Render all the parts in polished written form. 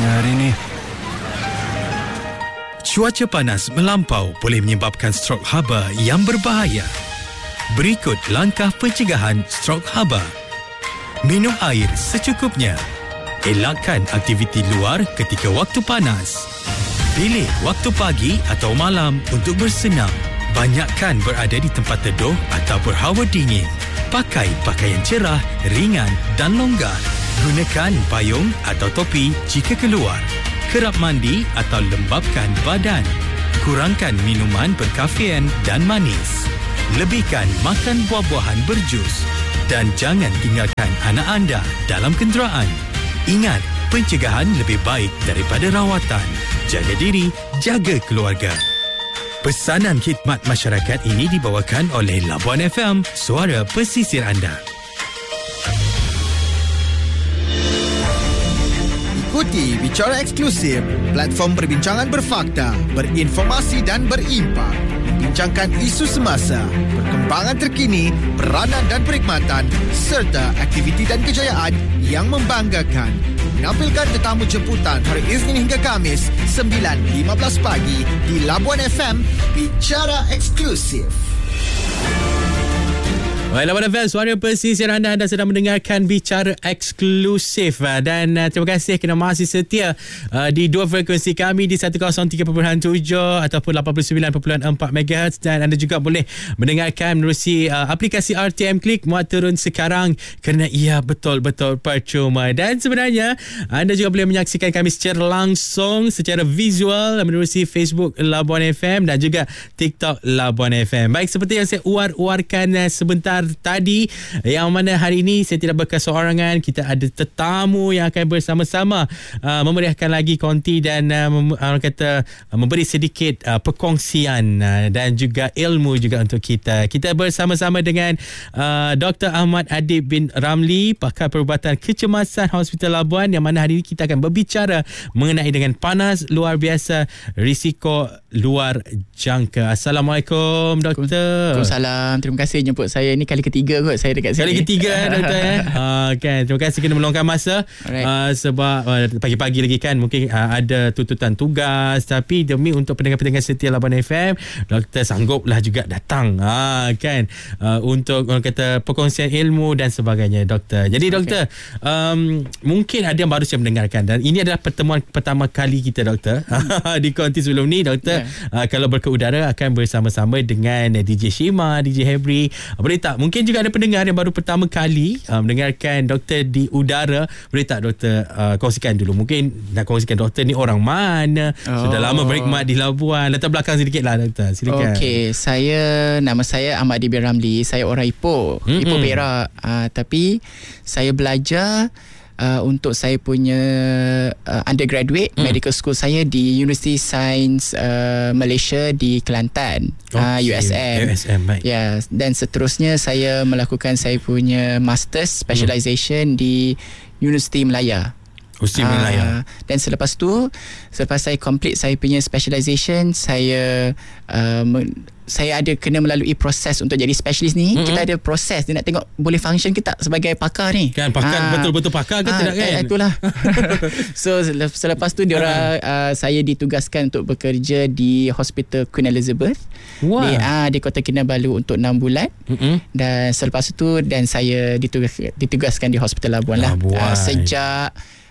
rasanya hari ni. Cuaca panas melampau boleh menyebabkan strok haba yang berbahaya. Berikut langkah pencegahan strok haba. Minum air secukupnya. Elakkan aktiviti luar ketika waktu panas. Pilih waktu pagi atau malam untuk bersenam. Banyakkan berada di tempat teduh atau berhawa dingin. Pakai pakaian cerah, ringan dan longgar. Gunakan payung atau topi jika keluar. Kerap mandi atau lembapkan badan. Kurangkan minuman berkafein dan manis. Lebihkan makan buah-buahan berjus. Dan jangan tinggalkan anak anda dalam kenderaan. Ingat, pencegahan lebih baik daripada rawatan. Jaga diri, jaga keluarga. Pesanan khidmat masyarakat ini dibawakan oleh Labuan FM, suara pesisir anda. Ikuti Bicara Eksklusif, platform perbincangan berfakta, berinformasi dan berimpak. Membincangkan isu semasa, perkembangan terkini, peranan dan perkhidmatan serta aktiviti dan kejayaan yang membanggakan. Menampilkan tetamu jemputan hari Isnin hingga Khamis 9.15 pagi di Labuan FM. Bicara Eksklusif. Baik, Labuan FM, suara pesisir anda sedang mendengarkan Bicara Eksklusif. Dan terima kasih kerana masih setia di dua frekuensi kami di 103.7 ataupun 89.4 MHz. Dan anda juga boleh mendengarkan menerusi aplikasi RTM Klik, muat turun sekarang kerana ia betul-betul percuma. Dan sebenarnya anda juga boleh menyaksikan kami secara langsung, secara visual menerusi Facebook Labuan FM dan juga TikTok Labuan FM. Baik, seperti yang saya uar-uarkan sebentar tadi, yang mana hari ini saya tidak berkeseorangan. Kita ada tetamu yang akan bersama-sama memeriahkan lagi konti dan orang kata memberi sedikit perkongsian dan juga ilmu juga untuk kita. Kita bersama-sama dengan Dr. Ahmad Adib bin Ramli, pakar perubatan kecemasan Hospital Labuan, yang mana hari ini kita akan berbicara mengenai dengan panas luar biasa, risiko luar jangka. Assalamualaikum, Doktor. Waalaikumsalam. Terima kasih jemput saya. Ini kali ketiga kot saya dekat sini. Kali ketiga, Doktor. Kan, terima kasih kena meluangkan masa. Sebab pagi-pagi lagi kan mungkin ada tuntutan tugas, tapi demi untuk pendengar-pendengar setia Labuan FM, Doktor sangguplah juga datang kan untuk orang kata perkongsian ilmu dan sebagainya, Doktor. Jadi Doktor, mungkin ada yang baru saya mendengarkan dan ini adalah pertemuan pertama kali kita, Doktor. Di konti sebelum ni, Doktor, kalau berkeudara akan bersama-sama dengan DJ Shima, DJ Hebri. Boleh tak, mungkin juga ada pendengar yang baru pertama kali mendengarkan Doktor di udara. Boleh tak Doktor kongsikan dulu, mungkin nak kongsikan Doktor ni orang mana, sudah lama berkhidmat di Labuan, latar belakang sedikit lah, Doktor. Silakan. Okey, nama saya Ahmad Adib bin Ramli. Saya orang Ipoh, Ipoh Perak, tapi saya belajar untuk saya punya undergraduate medical school saya di University Science Malaysia di Kelantan, USM. Baik. Ya, dan seterusnya saya melakukan saya punya master's specialization di Universiti Melaya. Dan selepas tu, selepas saya complete saya punya specialization, saya ada kena melalui proses untuk jadi specialist ni. Kita ada proses, dia nak tengok boleh function kita sebagai pakar ni. Kan pakar betul-betul pakar ke tidak kan? Itulah. So selepas tu saya ditugaskan untuk bekerja di Hospital Queen Elizabeth di Kota Kinabalu untuk 6 bulan. Dan selepas itu saya ditugaskan di Hospital Labuan lah. Sejak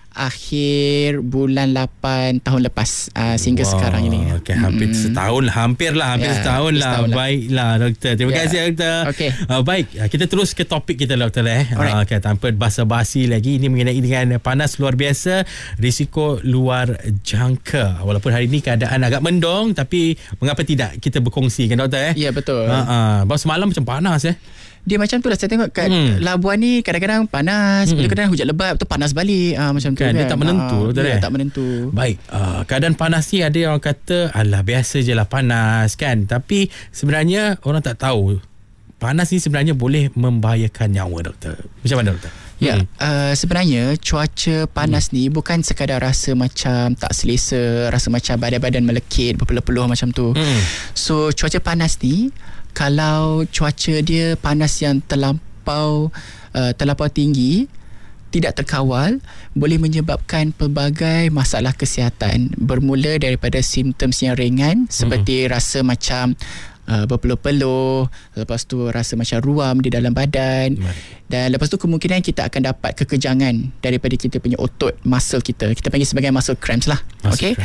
akhir bulan 8 tahun lepas sehingga sekarang ini. Okay, hampir setahun lah. Baiklah, Doktor. Terima kasih, Doktor. Okay. Baik, kita terus ke topik kita, Doktor. Okay, tanpa basa-basi lagi, ini mengenai dengan panas luar biasa, risiko luar jangka. Walaupun hari ini keadaan agak mendung, tapi mengapa tidak kita berkongsi kan, Doktor? Ya, betul. Baru semalam macam panas dia macam tu lah, saya tengok kat Labuan ni kadang-kadang panas, kadang-kadang hujan lebat, tu panas balik macam tu kan. Dia tak menentu, tak menentu. Baik, keadaan panas ni ada orang kata alah biasa je lah panas kan, tapi sebenarnya orang tak tahu panas ni sebenarnya boleh membahayakan nyawa, Doktor. Macam mana, Doktor? Ya, sebenarnya cuaca panas ni bukan sekadar rasa macam tak selesa, rasa macam badan-badan melekit, berpeluh-peluh macam tu. So cuaca panas ni, kalau cuaca dia panas yang terlampau tinggi, tidak terkawal boleh menyebabkan pelbagai masalah kesihatan, bermula daripada simptoms yang ringan seperti rasa macam berpeluh-peluh, lepas tu rasa macam ruam di dalam badan, dan lepas tu kemungkinan kita akan dapat kekejangan daripada kita punya otot, muscle kita panggil sebagai muscle cramps lah. Okey,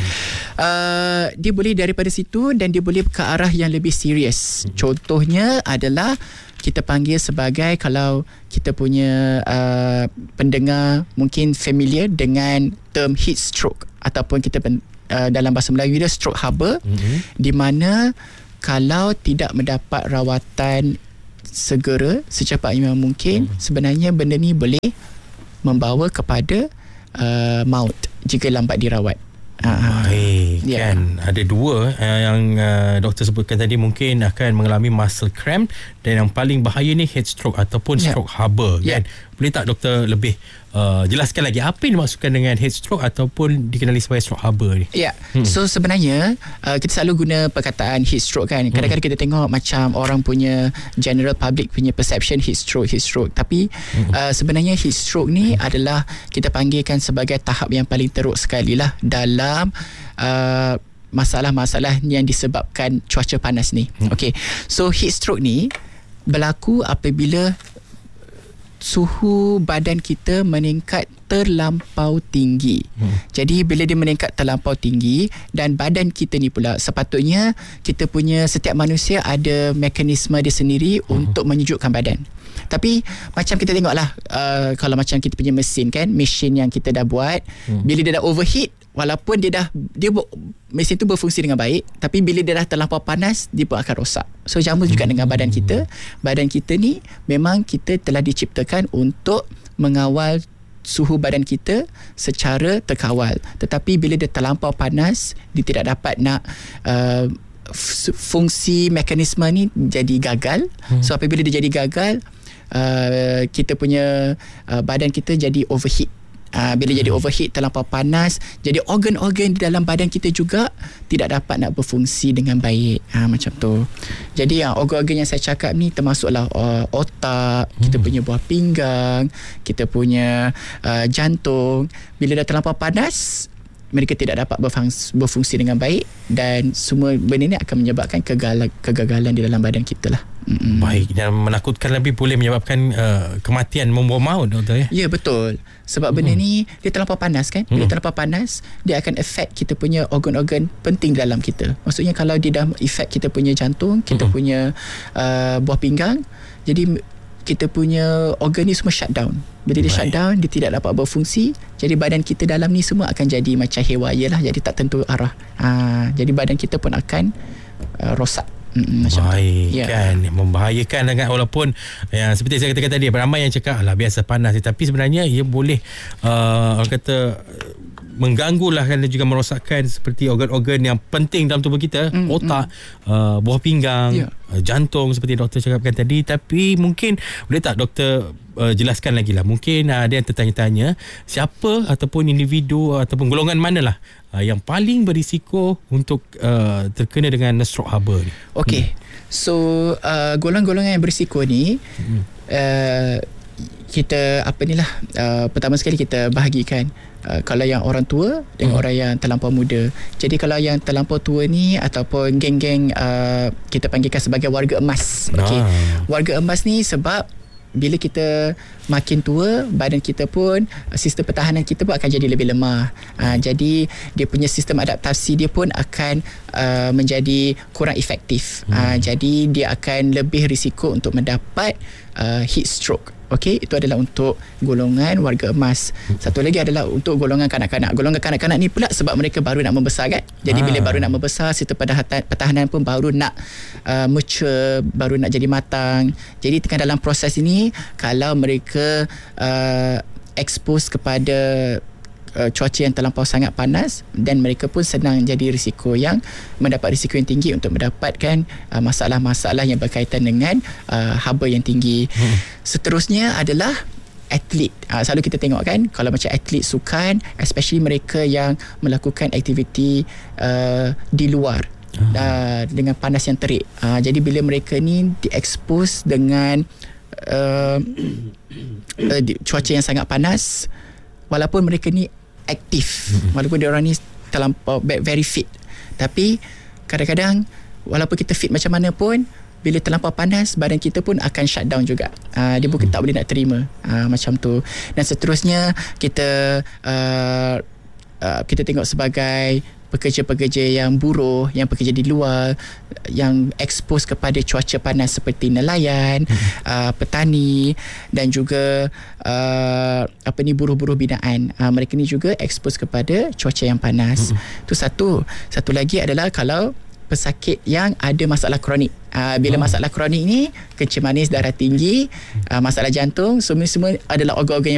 dia boleh daripada situ dan dia boleh ke arah yang lebih serius. Contohnya adalah kita panggil sebagai, kalau kita punya pendengar mungkin familiar dengan term heat stroke, ataupun kita dalam bahasa Melayu dia stroke haba, di mana kalau tidak mendapat rawatan segera secepat yang mungkin, sebenarnya benda ni boleh membawa kepada maut jika lambat dirawat. Baik, kan ada dua yang doktor sebutkan tadi, mungkin akan mengalami muscle cramp, dan yang paling bahaya ni heat stroke ataupun stroke haba kan. Boleh tak doktor lebih jelaskan lagi apa yang dimaksudkan dengan heat stroke ataupun dikenali sebagai stroke haba ni? So sebenarnya kita selalu guna perkataan heat stroke kan. Kadang-kadang kita tengok macam orang punya general public punya perception heat stroke, tapi sebenarnya heat stroke ni adalah kita panggilkan sebagai tahap yang paling teruk sekali lah dalam masalah-masalah yang disebabkan cuaca panas ni. Okay, so heat stroke ni berlaku apabila suhu badan kita meningkat terlampau tinggi. Jadi bila dia meningkat terlampau tinggi, dan badan kita ni pula, sepatutnya kita punya setiap manusia ada mekanisme dia sendiri untuk menyejukkan badan. Tapi macam kita tengoklah, kalau macam kita punya mesin kan, mesin yang kita dah buat, bila dia dah overheat, walaupun mesin tu berfungsi dengan baik, tapi bila dia dah terlampau panas, dia pun akan rosak. So sama juga dengan badan kita. Badan kita ni memang kita telah diciptakan untuk mengawal suhu badan kita secara terkawal. Tetapi bila dia terlampau panas, dia tidak dapat nak fungsi mekanisme ni jadi gagal. So apabila dia jadi gagal, kita punya badan kita jadi overheat. Bila jadi overheat, terlampau panas, jadi organ-organ di dalam badan kita juga tidak dapat nak berfungsi dengan baik. Macam tu. Jadi organ-organ yang saya cakap ni termasuklah otak, kita punya buah pinggang, kita punya jantung. Bila dah terlampau panas, mereka tidak dapat berfungsi dengan baik, dan semua benda ni akan menyebabkan kegagalan di dalam badan kita lah. Baik, dan menakutkan lebih, boleh menyebabkan kematian, membawa maut, doktor ya? Ya, betul. Sebab benda ni dia terlampau panas kan. Bila terlampau panas, dia akan affect kita punya organ-organ penting dalam kita. Maksudnya kalau dia dah affect kita punya jantung, kita punya buah pinggang, jadi kita punya organ ni semua shutdown. Bila dia shutdown, dia tidak dapat berfungsi. Jadi badan kita dalam ni semua akan jadi macam hewaya lah. Jadi tak tentu arah. Jadi badan kita pun akan rosak. Baik, kan, membahayakan dengan, walaupun yang seperti saya katakan tadi, ramai yang cakap lah biasa panas, tapi sebenarnya ia boleh orang kata mengganggu lah kan, dan juga merosakkan seperti organ-organ yang penting dalam tubuh kita, otak, buah pinggang, jantung seperti doktor cakapkan tadi. Tapi mungkin boleh tak doktor jelaskan lagi lah, mungkin ada yang tertanya-tanya, siapa ataupun individu ataupun golongan manalah yang paling berisiko untuk terkena dengan stroke haba ni? Okey, so golongan-golongan yang berisiko ni kita pertama sekali kita bahagikan kalau yang orang tua dan orang yang terlampau muda. Jadi kalau yang terlampau tua ni ataupun geng-geng kita panggilkan sebagai warga emas. Okey, warga emas ni sebab bila kita makin tua, badan kita pun, sistem pertahanan kita pun akan jadi lebih lemah. Jadi dia punya sistem adaptasi dia pun akan menjadi kurang efektif. Jadi dia akan lebih risiko untuk mendapat heat stroke. Okey, itu adalah untuk golongan warga emas. Satu lagi adalah untuk golongan kanak-kanak. Golongan kanak-kanak ni pula sebab mereka baru nak membesar kan. Jadi bila baru nak membesar, sistem pertahanan pun baru nak mature, baru nak jadi matang. Jadi tengah dalam proses ini, kalau mereka expose kepada cuaca yang terlampau sangat panas, dan mereka pun senang jadi mendapat risiko yang tinggi untuk mendapatkan masalah-masalah yang berkaitan dengan haba yang tinggi. Seterusnya adalah atlet. Selalu kita tengok kan, kalau macam atlet sukan, especially mereka yang melakukan aktiviti di luar dengan panas yang terik. Jadi bila mereka ni diekspos dengan cuaca yang sangat panas, walaupun mereka ni aktif, walaupun diorang ni terlampau very fit, tapi kadang-kadang walaupun kita fit macam mana pun, bila terlampau panas, badan kita pun akan shut down juga. Dia pun tak boleh nak terima macam tu. Dan seterusnya kita tengok sebagai pekerja-pekerja yang buruh, yang bekerja di luar, yang expose kepada cuaca panas seperti nelayan, petani dan juga buruh-buruh binaan. Mereka ni juga expose kepada cuaca yang panas. Itu satu. Satu lagi adalah kalau pesakit yang ada masalah kronik. Bila masalah kronik ni, kencing manis, darah tinggi, masalah jantung, semua adalah organ-organ